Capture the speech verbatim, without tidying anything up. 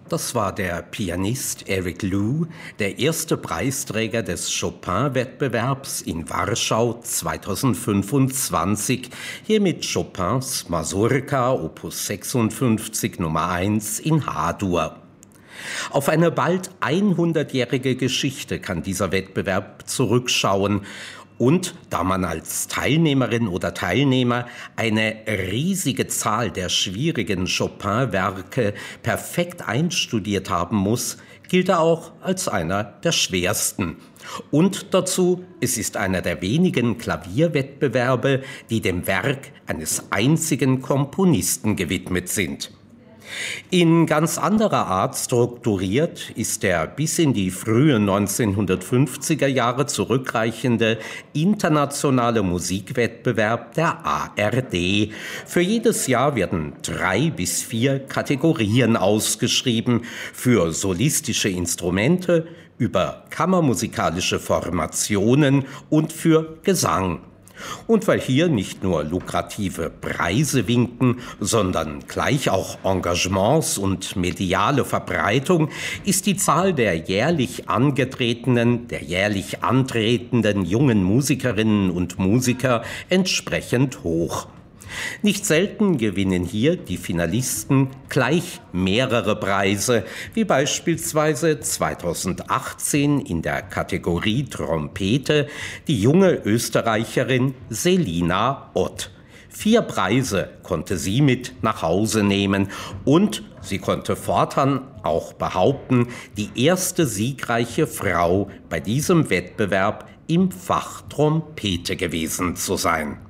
Das war der Pianist Eric Liu, der erste Preisträger des Chopin-Wettbewerbs in Warschau zweitausendfünfundzwanzig, hier mit Chopins Masurka Opus sechsundfünfzig Nummer eins in H-Dur. Auf eine bald hundertjährige Geschichte kann dieser Wettbewerb zurückschauen. Und da man als Teilnehmerin oder Teilnehmer eine riesige Zahl der schwierigen Chopin-Werke perfekt einstudiert haben muss, gilt er auch als einer der schwersten. Und dazu, es ist einer der wenigen Klavierwettbewerbe, die dem Werk eines einzigen Komponisten gewidmet sind. In ganz anderer Art strukturiert ist der bis in die frühen neunzehnhundertfünfziger Jahre zurückreichende internationale Musikwettbewerb der A R D. Für jedes Jahr werden drei bis vier Kategorien ausgeschrieben: für solistische Instrumente, über kammermusikalische Formationen und für Gesang. Und weil hier nicht nur lukrative Preise winken, sondern gleich auch Engagements und mediale Verbreitung, ist die Zahl der jährlich angetretenen, der jährlich antretenden jungen Musikerinnen und Musiker entsprechend hoch. Nicht selten gewinnen hier die Finalisten gleich mehrere Preise, wie beispielsweise zweitausendachtzehn in der Kategorie Trompete die junge Österreicherin Selina Ott. Vier Preise konnte sie mit nach Hause nehmen und sie konnte fortan auch behaupten, die erste siegreiche Frau bei diesem Wettbewerb im Fach Trompete gewesen zu sein.